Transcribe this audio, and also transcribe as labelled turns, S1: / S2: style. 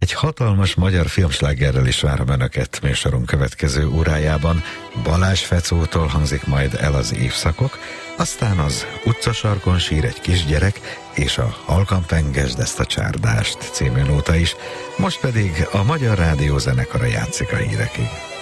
S1: Egy hatalmas magyar filmslágerrel is várom Önöket műsorunk következő órájában. Balázs Fecótól hangzik majd el az Évszakok, aztán az Utcasarkon sír egy kisgyerek, és a Halkan pengesd ezt a csárdást című nóta is. Most pedig a Magyar Rádió zenekara játszik a hírekig.